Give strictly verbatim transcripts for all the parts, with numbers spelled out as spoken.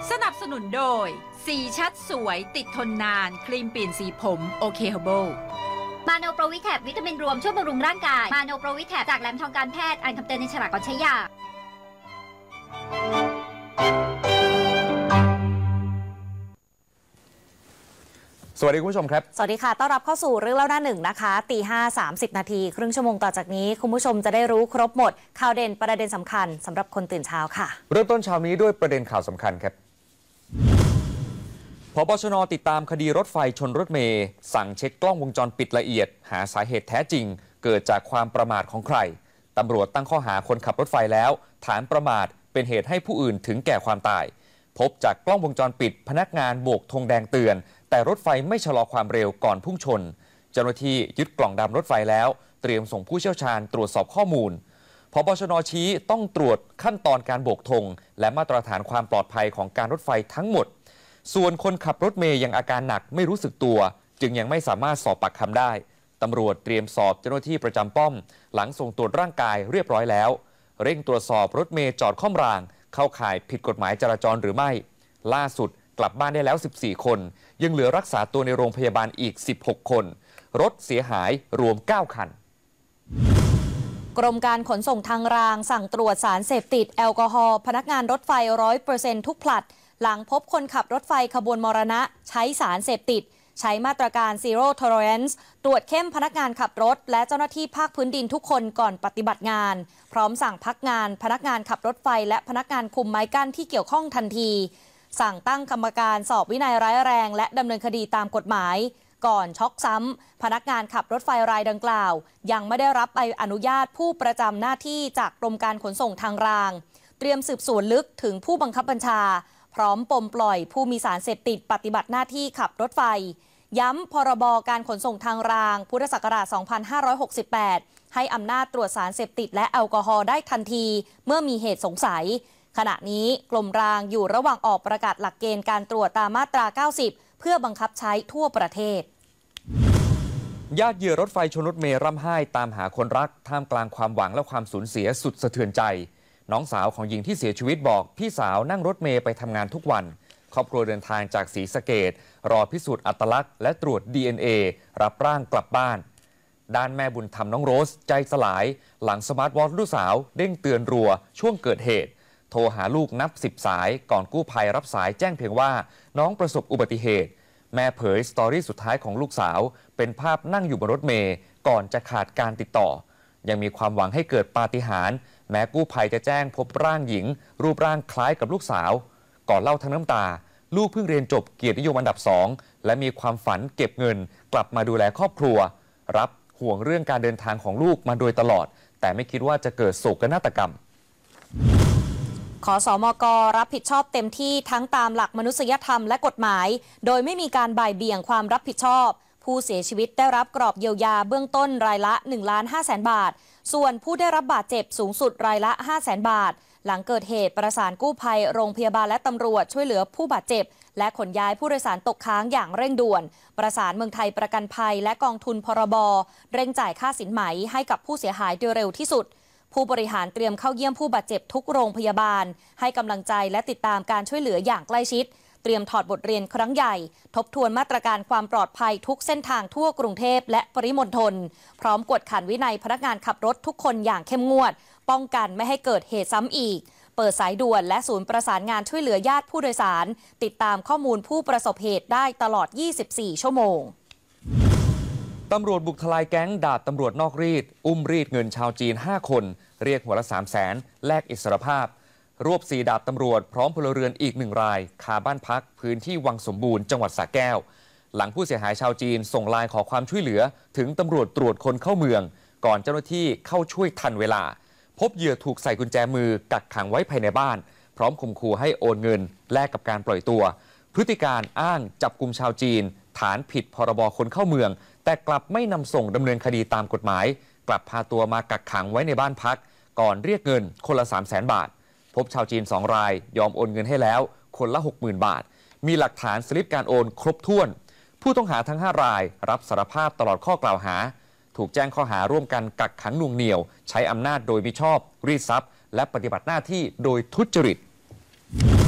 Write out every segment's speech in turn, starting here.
สนับสนุนโดยสีชัดสวยติดทนนานครีมเปลี่ยนสีผมโอเคเฮอร์เบิลมาโนโปรวิแทบวิตามินรวมช่วยบำรุงร่างกายมาโนโปรวิแทบจากแหลมทองการแพทย์อ่านคำเตือนในฉลากก่อนใช้ยาสวัสดีคุณผู้ชมครับสวัสดีค่ะต้อนรับเข้าสู่เรื่องเล่าหน้าหนึ่งนะคะตีห้าสามสิบนาทีครึ่งชั่วโมงต่อจากนี้คุณผู้ชมจะได้รู้ครบหมดข่าวเด่นประเด็นสำคัญสำหรับคนตื่นเช้าค่ะเริ่มต้นเช้านี้ด้วยประเด็นข่าวสำคัญครับผบ.ชน.ติดตามคดีรถไฟชนรถเมล์สั่งเช็คกล้องวงจรปิดละเอียดหาสาเหตุแท้จริงเกิดจากความประมาทของใครตำรวจตั้งข้อหาคนขับรถไฟแล้วฐานประมาทเป็นเหตุให้ผู้อื่นถึงแก่ความตายพบจากกล้องวงจรปิดพนักงานโบกธงแดงเตือนแต่รถไฟไม่ชะลอความเร็วก่อนพุ่งชนเจ้าหน้าที่ยึดกล่องดำรถไฟแล้วเตรียมส่งผู้เชี่ยวชาญตรวจสอบข้อมูลผบ.ชน.ชี้ต้องตรวจขั้นตอนการโบกธงและมาตรฐานความปลอดภัยของการรถไฟทั้งหมดส่วนคนขับรถเมย์ยังอาการหนักไม่รู้สึกตัวจึงยังไม่สามารถสอบปากคำได้ตำรวจเตรียมสอบเจ้าหน้าที่ประจำป้อมหลังส่งตรวจร่างกายเรียบร้อยแล้วเร่งตรวจสอบรถเมย์จอดค่อมรางเข้าข่ายผิดกฎหมายจราจรหรือไม่ล่าสุดกลับบ้านได้แล้วสิบสี่คนยังเหลือรักษาตัวในโรงพยาบาลอีกสิบหกคนรถเสียหายรวมเก้าคันกรมการขนส่งทางรางสั่งตรวจสารเสพติดแอลกอฮอล์พนักงานรถไฟ ร้อยเปอร์เซ็นต์ ทุกผลัดหลังพบคนขับรถไฟขบวนมรณะใช้สารเสพติดใช้มาตรการ Zero Tolerance ตรวจเข้มพนักงานขับรถและเจ้าหน้าที่ภาคพื้นดินทุกคนก่อนปฏิบัติงานพร้อมสั่งพักงานพนักงานขับรถไฟและพนักงานคุมไม้กั้นที่เกี่ยวข้องทันทีสั่งตั้งกรรมการสอบวินัยร้ายแรงและดำเนินคดีตามกฎหมายก่อนช็อกซ้ำพนักงานขับรถไฟรายดังกล่าวยังไม่ได้รับใบอนุญาตผู้ประจำหน้าที่จากกรมการขนส่งทางรางเตรียมสืบสวนลึกถึงผู้บังคับบัญชาพร้อมปมปล่อยผู้มีสารเสพติดปฏิบัติหน้าที่ขับรถไฟย้ำพรบการขนส่งทางรางพุทธศักราช สองพันห้าร้อยหกสิบแปด ให้อำนาจตรวจสารเสพติดและแอลกอฮอล์ได้ทันทีเมื่อมีเหตุสงสัยขณะนี้กรมรางอยู่ระหว่างออกประกาศหลักเกณฑ์การตรวจตามมาตรา เก้าสิบ เพื่อบังคับใช้ทั่วประเทศญาติเหยื่อรถไฟชนรถเมล์ร่ำไห้ตามหาคนรักท่ามกลางความหวังและความสูญเสียสุดสะเทือนใจน้องสาวของหญิงที่เสียชีวิตบอกพี่สาวนั่งรถเมล์ไปทำงานทุกวันครอบครัวเดินทางจากศรีสะเกษรอพิสูจน์อัตลักษณ์และตรวจ ดี เอ็น เอ รับร่างกลับบ้านด้านแม่บุญธรรมน้องโรสใจสลายหลังสมาร์ทวอทลูกสาวเด้งเตือนรัวช่วงเกิดเหตุโทรหาลูกนับสิบสายก่อนกู้ภัยรับสายแจ้งเพียงว่าน้องประสบอุบัติเหตุแม่เผยสตอรี่สุดท้ายของลูกสาวเป็นภาพนั่งอยู่บนรถเมล์ก่อนจะขาดการติดต่อยังมีความหวังให้เกิดปาฏิหาริย์แม้กู้ภัยจะแจ้งพบร่างหญิงรูปร่างคล้ายกับลูกสาวก่อนเล่าทั้งน้ำตาลูกเพิ่งเรียนจบเกียรตินิยมอันดับสองและมีความฝันเก็บเงินกลับมาดูแลครอบครัวรับห่วงเรื่องการเดินทางของลูกมาโดยตลอดแต่ไม่คิดว่าจะเกิดโศกนาฏกรรมขสมก.รับผิดชอบเต็มที่ทั้งตามหลักมนุษยธรรมและกฎหมายโดยไม่มีการบ่ายเบี่ยงความรับผิดชอบผู้เสียชีวิตได้รับกรอบเยียวยาเบื้องต้นรายละ หนึ่งล้านห้าแสน บาทส่วนผู้ได้รับบาดเจ็บสูงสุดรายละ ห้าแสน บาทหลังเกิดเหตุประสานกู้ภัยโรงพยาบาลและตำรวจช่วยเหลือผู้บาดเจ็บและขนย้ายผู้โดยสารตกค้างอย่างเร่งด่วนประสานเมืองไทยประกันภัยและกองทุนพรบเร่งจ่ายค่าสินไหมให้กับผู้เสียหายโดยเร็วที่สุดผู้บริหารเตรียมเข้าเยี่ยมผู้บาดเจ็บทุกโรงพยาบาลให้กำลังใจและติดตามการช่วยเหลืออย่างใกล้ชิดเตรียมถอดบทเรียนครั้งใหญ่ทบทวนมาตรการความปลอดภัยทุกเส้นทางทั่วกรุงเทพและปริมณฑลพร้อมกวดขันวินัยพนักงานขับรถทุกคนอย่างเข้มงวดป้องกันไม่ให้เกิดเหตุซ้ำอีกเปิดสายด่วนและศูนย์ประสานงานช่วยเหลือญาติผู้โดยสารติดตามข้อมูลผู้ประสบเหตุได้ตลอดยี่สิบสี่ชั่วโมงตำรวจบุกทลายแก๊งดาบตำรวจนอกรีดอุ้มรีดเงินชาวจีนห้าคนเรียกหัวละสามแสนแลกอิสรภาพรวบสี่ดาบตำรวจพร้อมพลเรือนอีกหนึ่งรายคาบ้านพักพื้นที่วังสมบูรณ์จังหวัดสระแก้วหลังผู้เสียหายชาวจีนส่งไลน์ขอความช่วยเหลือถึงตำรวจตรวจคนเข้าเมืองก่อนเจ้าหน้าที่เข้าช่วยทันเวลาพบเหยื่อถูกใส่กุญแจมือกักขังไว้ภายในบ้านพร้อมข่มขู่ให้โอนเงินแลกกับการปล่อยตัวพฤติการอ้างจับกุมชาวจีนฐานผิดพรบคนเข้าเมืองแต่กลับไม่นำส่งดำเนินคดีตามกฎหมายกลับพาตัวมากักขังไว้ในบ้านพักก่อนเรียกเงินคนละ สามแสน บาทพบชาวจีนสองรายยอมโอนเงินให้แล้วคนละ หกหมื่น บาทมีหลักฐานสลิปการโอนครบถ้วนผู้ต้องหาทั้งห้ารายรับสารภาพตลอดข้อกล่าวหาถูกแจ้งข้อหาร่วมกันกักขังหน่วงเหนี่ยวใช้อำนาจโดยมิชอบรีดทรัพย์และปฏิบัติหน้าที่โดยทุจริต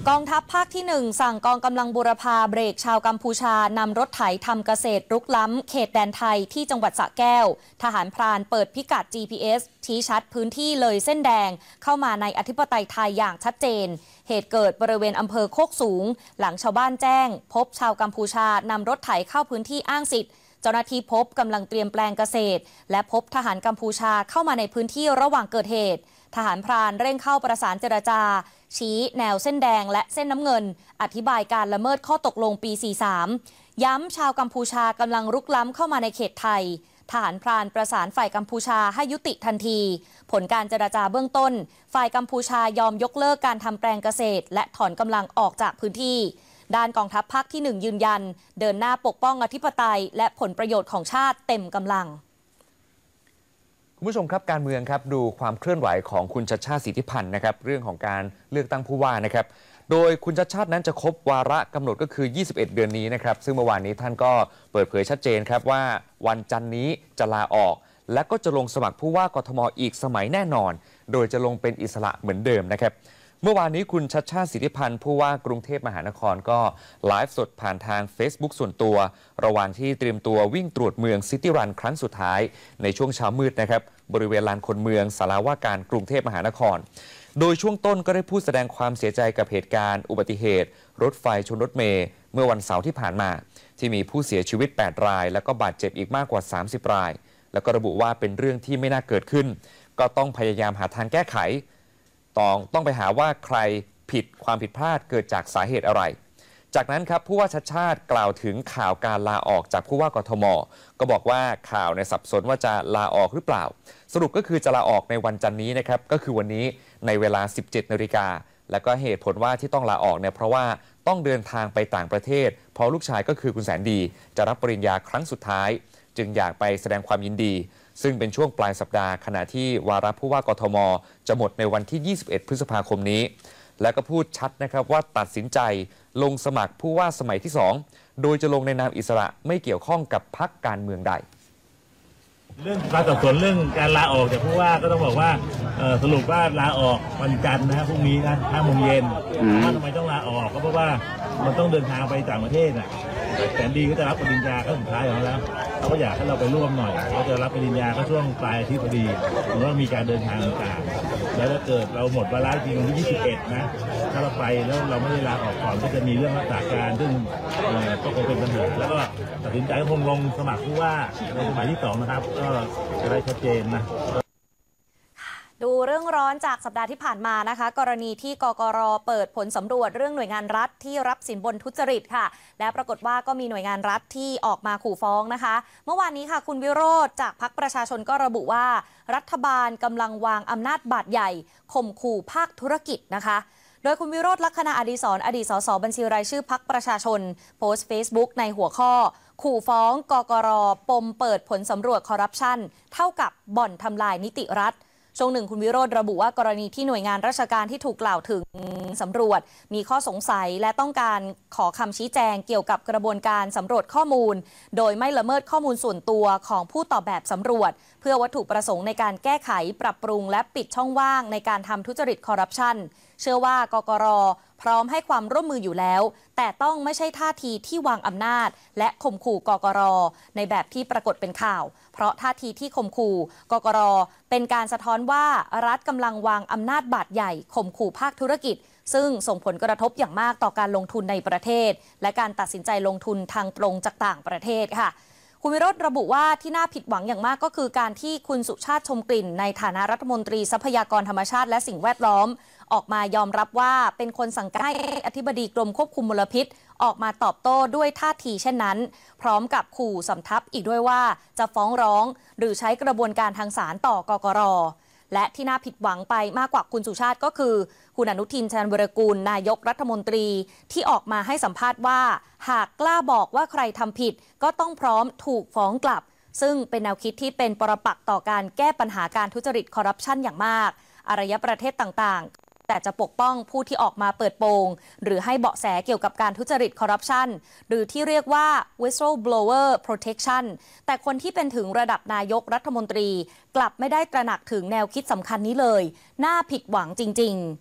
กองทัพภาคที่หนึ่งสั่งกองกำลังบูรพาเบรกชาวกัมพูชานำรถไถทำเกษตรรุกล้ำเขตแดนไทยที่จังหวัดสระแก้วทหารพรานเปิดพิกัด จี พี เอส ชี้ชัดพื้นที่เลยเส้นแดงเข้ามาในอธิปไตยไทยอย่างชัดเจนเหตุเกิดบริเวณอำเภอโคกสูงหลังชาวบ้านแจ้งพบชาวกัมพูชานำรถไถเข้าพื้นที่อ้างสิทธิ์เจ้าหน้าที่พบกำลังเตรียมแปลงเกษตรและพบทหารกัมพูชาเข้ามาในพื้นที่ระหว่างเกิดเหตุทหารพรานเร่งเข้าประสานเจรจาชี้แนวเส้นแดงและเส้นน้ำเงินอธิบายการละเมิดข้อตกลงปี สี่สิบสาม ย้ำชาวกัมพูชากำลังรุกล้ำเข้ามาในเขตไทยทหารพรานประสานฝ่ายกัมพูชาให้ยุติทันทีผลการเจรจาเบื้องต้นฝ่ายกัมพูชายอมยกเลิกการทำแปลงเกษตรและถอนกำลังออกจากพื้นที่ด้านกองทัพภาคที่หนึ่งยืนยันเดินหน้าปกป้องอธิปไตยและผลประโยชน์ของชาติเต็มกำลังคุณผู้ชมครับการเมืองครับดูความเคลื่อนไหวของคุณชัชชาติสิทธิพันธ์นะครับเรื่องของการเลือกตั้งผู้ว่านะครับโดยคุณชัชชาตินั้นจะครบวาระกำหนดก็คือ ยี่สิบเอ็ด เดือนนี้นะครับซึ่งเมื่อวานนี้ท่านก็เปิดเผยชัดเจนครับว่าวันจันทร์นี้จะลาออกและก็จะลงสมัครผู้ว่ากทมอีกสมัยแน่นอนโดยจะลงเป็นอิสระเหมือนเดิมนะครับเมื่อวานนี้คุณชัชชาติสิทธิพันธ์ผู้ว่ากรุงเทพมหานครก็ไลฟ์สดผ่านทาง Facebook ส่วนตัวระหว่างที่เตรียมตัววิ่งตรวจเมืองซิตี้รันครั้งสุดท้ายในช่วงเช้ามืดนะครับบริเวณลานคนเมืองศาลาว่าการกรุงเทพมหานครโดยช่วงต้นก็ได้พูดแสดงความเสียใจกับเหตุการณ์อุบัติเหตุรถไฟชนรถเมล์เมื่อวันเสาร์ที่ผ่านมาที่มีผู้เสียชีวิตแปดรายแล้วก็บาดเจ็บอีกมากกว่าสามสิบรายแล้วก็ระบุว่าเป็นเรื่องที่ไม่น่าเกิดขึ้นก็ต้องพยายามหาทางแก้ไขต้องต้องไปหาว่าใครผิดความผิดพลาดเกิดจากสาเหตุอะไรจากนั้นครับผู้ว่าชัชชาติกล่าวถึงข่าวการลาออกจากผู้ว่ากทมก็บอกว่าข่าวในสับสนว่าจะลาออกหรือเปล่าสรุปก็คือจะลาออกในวันจันทร์นี้นะครับก็คือวันนี้ในเวลา สิบเจ็ดนาฬิกาและก็เหตุผลว่าที่ต้องลาออกเนี่ยเพราะว่าต้องเดินทางไปต่างประเทศเพราะลูกชายก็คือคุณแสนดีจะรับปริญญาครั้งสุดท้ายจึงอยากไปแสดงความยินดีซึ่งเป็นช่วงปลายสัปดาห์ขณะที่วาระผู้ว่ากทมจะหมดในวันที่ยี่สิบเอ็ดพฤษภาคมนี้และก็พูดชัดนะครับว่าตัดสินใจลงสมัครผู้ว่าสมัยที่สองโดยจะลงในนามอิสระไม่เกี่ยวข้องกับพรรคการเมืองใดเรื่องการสอบสวนเรื่องการลาออกจากผู้ว่าก็ต้องบอกว่าสรุปว่าลาออกวันจันทร์นะพรุ่งนี้นะห้าโมงเย็นว่าทำไมต้องลาออกก็เพราะว่ามันต้องเดินทางไปต่างประเทศอ่ะแสนดีก็จะรับปริญญาครั้งสุดท้ายของเราแล้วเขาก็อยากให้เราไปร่วมหน่อยเขาจะรับปริญญาก็ช่วงปลายอาทิตย์พอดีหรือว่ามีการเดินทางต่างๆแล้วถ้าเกิดเราหมดวาระจริงวันที่ยี่สิบเอ็ดนะถ้าเราไปแล้วเราไม่ได้ลาออกก่อนก็จะมีเรื่องรักษาการซึ่งก็คงเป็นปัญหาแล้วก็ตัดสินใจคงลงสมัครผู้ว่าในสมัยที่สองนะครับก็จะได้ชัดเจนนะดูเรื่องร้อนจากสัปดาห์ที่ผ่านมานะคะกรณีที่กกร.เปิดผลสำรวจเรื่องหน่วยงานรัฐที่รับสินบนทุจริตค่ะและปรากฏว่าก็มีหน่วยงานรัฐที่ออกมาขู่ฟ้องนะคะเมื่อวานนี้ค่ะคุณวิโรจน์จากพรรคประชาชนก็ระบุว่ารัฐบาลกำลังวางอำนาจบาดใหญ่ข่มขู่ภาคธุรกิจนะคะโดยคุณวิโรจน์ลักษณะอดีศรอดีตสสบัญชีรายชื่อพรรคประชาชนโพสต์ Facebook ในหัวข้อขู่ฟ้องกกร.ปมเปิดผลสำรวจคอร์รัปชันเท่ากับบ่อนทำลายนิติรัฐช่วงหนึ่งคุณวิโรจน์ระบุว่ากรณีที่หน่วยงานราชการที่ถูกกล่าวถึงสำรวจมีข้อสงสัยและต้องการขอคำชี้แจงเกี่ยวกับกระบวนการสำรวจข้อมูลโดยไม่ละเมิดข้อมูลส่วนตัวของผู้ตอบแบบสำรวจเพื่อวัตถุประสงค์ในการแก้ไขปรับปรุงและปิดช่องว่างในการทำทุจริตคอร์รัปชันเชื่อว่ากกร.พร้อมให้ความร่วมมืออยู่แล้วแต่ต้องไม่ใช่ท่าทีที่วางอำนาจและข่มขู่กกร.ในแบบที่ปรากฏเป็นข่าวเพราะท่าทีที่ข่มขู่กกร.เป็นการสะท้อนว่ารัฐกำลังวางอำนาจบาดใหญ่ข่มขู่ภาคธุรกิจซึ่งส่งผลกระทบอย่างมากต่อการลงทุนในประเทศและการตัดสินใจลงทุนทางตรงจากต่างประเทศค่ะคุณวิโรจน์ระบุว่าที่น่าผิดหวังอย่างมากก็คือการที่คุณสุชาติชมกลิ่นในฐานะรัฐมนตรีทรัพยากรธรรมชาติและสิ่งแวดล้อมออกมายอมรับว่าเป็นคนสั่งการให้อธิบดีกรมควบคุมมลพิษออกมาตอบโต้ด้วยท่าทีเช่นนั้นพร้อมกับขู่สำทับอีกด้วยว่าจะฟ้องร้องหรือใช้กระบวนการทางศาลต่อกกร.และที่น่าผิดหวังไปมากกว่าคุณสุชาติก็คือคุณอนุทินชาญวิรากูลนายกรัฐมนตรีที่ออกมาให้สัมภาษณ์ว่าหากกล้าบอกว่าใครทำผิดก็ต้องพร้อมถูกฟ้องกลับซึ่งเป็นแนวคิดที่เป็นปรปักษ์ต่อการแก้ปัญหาการทุจริตคอร์รัปชันอย่างมากอารยประเทศต่างๆแต่จะปกป้องผู้ที่ออกมาเปิดโปงหรือให้เบาะแสเกี่ยวกับการทุจริตคอร์รัปชันหรือที่เรียกว่า whistleblower protection แต่คนที่เป็นถึงระดับนายกรัฐมนตรีกลับไม่ได้ตระหนักถึงแนวคิดสำคัญนี้เลยน่าผิดหวังจริงๆ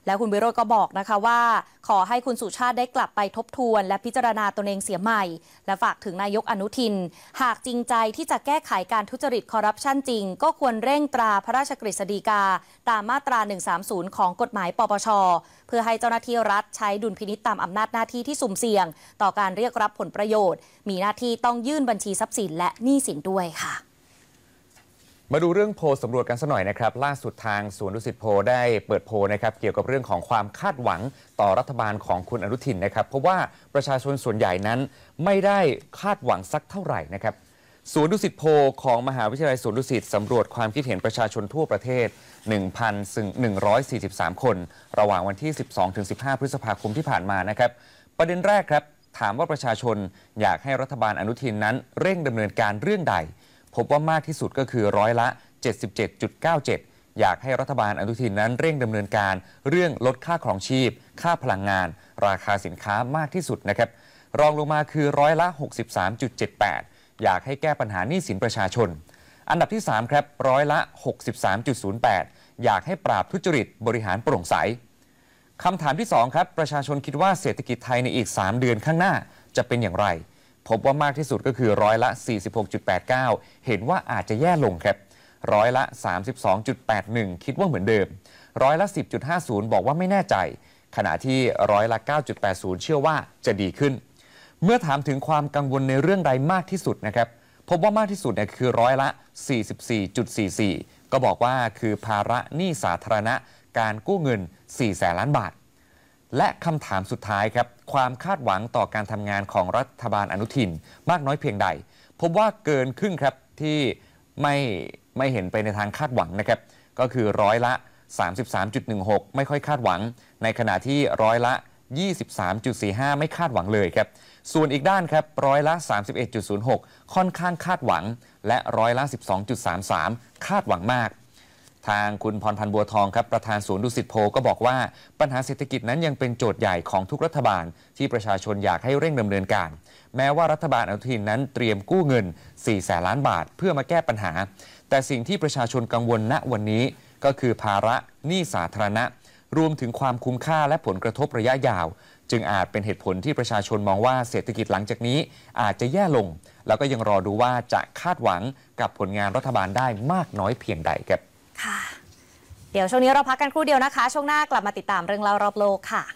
แล้วคุณวิโรจน์ก็บอกนะคะว่าขอให้คุณสุชาติได้กลับไปทบทวนและพิจารณาตนเองเสียใหม่และฝากถึงนายกอนุทินหากจริงใจที่จะแก้ไขการทุจริตคอร์รัปชันจริงก็ควรเร่งตราพระราชกฤษฎีกาตามมาตราหนึ่งสามศูนย์ของกฎหมายปปชเพื่อให้เจ้าหน้าที่รัฐใช้ดุลพินิจตามอำนาจหน้าที่ที่สุ่มเสี่ยงต่อการเรียกรับผลประโยชน์มีหน้าที่ต้องยื่นบัญชีทรัพย์สินและหนี้สินด้วยค่ะมาดูเรื่องโพลสำรวจกันสักหน่อยนะครับล่าสุดทางศูนย์ดุสิตโพลได้เปิดโพลนะครับเกี่ยวกับเรื่องของความคาดหวังต่อรัฐบาลของคุณอนุทินนะครับเพราะว่าประชาชนส่วนใหญ่นั้นไม่ได้คาดหวังสักเท่าไหร่นะครับศูนย์ดุสิตโพลของมหาวิทยาลัยศูนย์ดุสิตสำรวจความคิดเห็นประชาชนทั่วประเทศ หนึ่งพันหนึ่งร้อยสี่สิบสาม คนระหว่างวันที่ สิบสองถึงสิบห้า พฤษภาคมที่ผ่านมานะครับประเด็นแรกครับถามว่าประชาชนอยากให้รัฐบาลอนุทินนั้นเร่งดำเนินการเรื่องใดพบว่ามากที่สุดก็คือร้อยละเจ็ดสิบเจ็ดจุดเก้าเจ็ด อยากให้รัฐบาลอนุทินนั้นเร่งดำเนินการเรื่องลดค่าครองชีพค่าพลังงานราคาสินค้ามากที่สุดนะครับรองลงมาคือร้อยละ หกสิบสามจุดเจ็ดแปด อยากให้แก้ปัญหาหนี้สินประชาชนอันดับที่สามครับร้อยละ หกสิบสามจุดศูนย์แปด อยากให้ปราบทุจริตบริหารโปร่งใสคำถามที่สองครับประชาชนคิดว่าเศรษฐกิจไทยในอีกสามเดือนข้างหน้าจะเป็นอย่างไรพบว่ามากที่สุดก็คือร้อยละ สี่สิบหกจุดแปดเก้า เห็นว่าอาจจะแย่ลงครับร้อยละ สามสิบสองจุดแปดหนึ่ง คิดว่าเหมือนเดิมร้อยละ สิบจุดห้าศูนย์ บอกว่าไม่แน่ใจขณะที่ร้อยละ เก้าจุดแปดศูนย์ เชื่อว่าจะดีขึ้นเมื่อถามถึงความกังวลในเรื่องใดมากที่สุดนะครับพบว่ามากที่สุดเนี่ยคือร้อยละ สี่สิบสี่จุดสี่สี่ ก็บอกว่าคือภาระหนี้สาธารณะการกู้เงินสี่แสนล้านบาทและคำถามสุดท้ายครับความคาดหวังต่อการทำงานของรัฐบาลอนุทินมากน้อยเพียงใดพบว่าเกินครึ่งครับที่ไม่ไม่เห็นไปในทางคาดหวังนะครับก็คือร้อยละ สามสิบสามจุดหนึ่งหก ไม่ค่อยคาดหวังในขณะที่ร้อยละ ยี่สิบสามจุดสี่ห้า ไม่คาดหวังเลยครับส่วนอีกด้านครับร้อยละ สามสิบเอ็ดจุดศูนย์หก ค่อนข้างคาดหวังและร้อยละ สิบสองจุดสามสาม คาดหวังมากทางคุณพรพันธ์บัวทองครับประธานศูนย์ดุสิตโพลก็บอกว่าปัญหาเศรษฐกิจนั้นยังเป็นโจทย์ใหญ่ของทุกรัฐบาลที่ประชาชนอยากให้เร่งดำเนินการแม้ว่ารัฐบาลอนุทินนั้นเตรียมกู้เงินสี่แสนล้านบาทเพื่อมาแก้ปัญหาแต่สิ่งที่ประชาชนกังวลณวันนี้ก็คือภาระหนี้สาธารณะรวมถึงความคุ้มค่าและผลกระทบระยะยาวจึงอาจเป็นเหตุผลที่ประชาชนมองว่าเศรษฐกิจหลังจากนี้อาจจะแย่ลงแล้วก็ยังรอดูว่าจะคาดหวังกับผลงานรัฐบาลได้มากน้อยเพียงใดครับค่ะเดี๋ยวช่วงนี้เราพักกันครู่เดียวนะคะช่วงหน้ากลับมาติดตามเรื่องเล่ารอบโลกค่ะ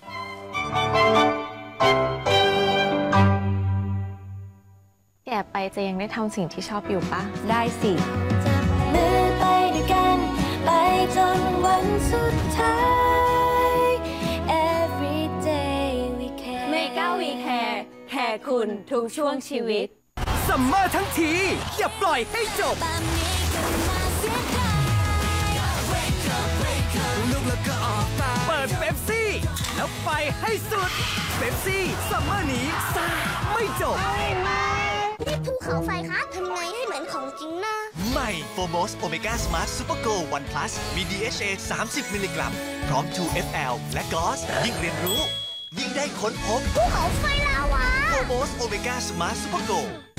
แก่ไปจะยังได้ทำสิ่งที่ชอบอยู่ปะได้สิจับมือไปด้วยกันไปจนวันสุดท้าย Every day we care เมกาวีแคร์แคร์คุณทุกช่วงชีวิตซัมเมอร์ทั้งทีอย่าปล่อยให้จบลุกแล้วก็ออกตาเปิดเป๊ปซี่แล้วไปให้สุดเป๊ปซี่ซัมเมอร์นี้ซ่าไม่จบนี่ภูเขาไฟคะทำไงให้เหมือนของจริงนะใหม่โฟโมสโอเมก้าสมาร์ทซูเปอร์โกลวันพลัสมี ดี เอช เอ สามสิบ มิลลิกรัมพร้อม ทู เอฟ แอล และกลอสยิ่งเรียนรู้ยิ่งได้ค้นพบภูเขาไฟลาวาโฟโมสโอเมก้าสมาร์ทซูเปอร์โกล